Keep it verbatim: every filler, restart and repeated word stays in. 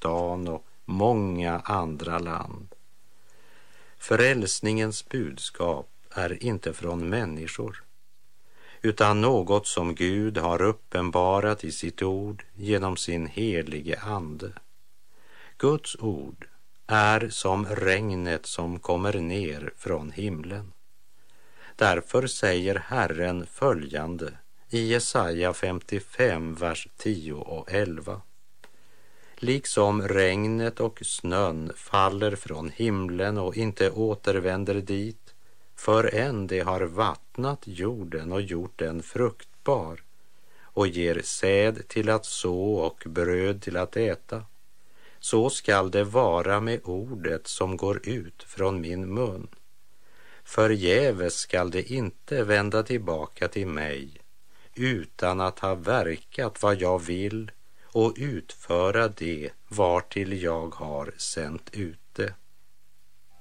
Pakistan och många andra land. Frälsningens budskap är inte från människor, utan något som Gud har uppenbarat i sitt ord genom sin helige ande. Guds ord är som regnet som kommer ner från himlen. Därför säger Herren följande i Jesaja femtiofem, vers tio och elva. Liksom regnet och snön faller från himlen och inte återvänder dit, förrän det har vattnat jorden och gjort den fruktbar och ger säd till att så och bröd till att äta, så skall det vara med ordet som går ut från min mun. Förgäves skall det inte vända tillbaka till mig, utan att ha verkat vad jag vill och utföra det vartill jag har sänt ut det.